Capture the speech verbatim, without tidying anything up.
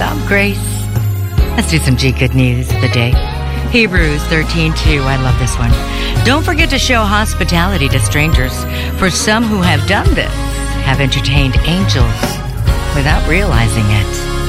without grace. Let's do some G Good News of the day. Hebrews thirteen two. I love this one. Don't forget to show hospitality to strangers, for some who have done this have entertained angels without realizing it.